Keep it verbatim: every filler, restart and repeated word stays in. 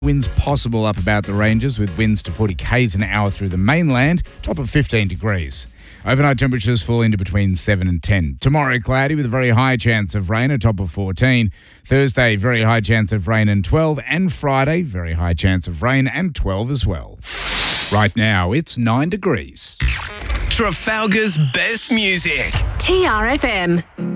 Winds possible up about the ranges with winds to forty kays an hour through the mainland, top of fifteen degrees. Overnight temperatures fall into between seven and ten. Tomorrow, cloudy with a very high chance of rain, a top of fourteen. Thursday, very high chance of rain and twelve. And Friday, very high chance of rain and twelve as well. Right now, it's nine degrees. Trafalgar's best music. T R F M.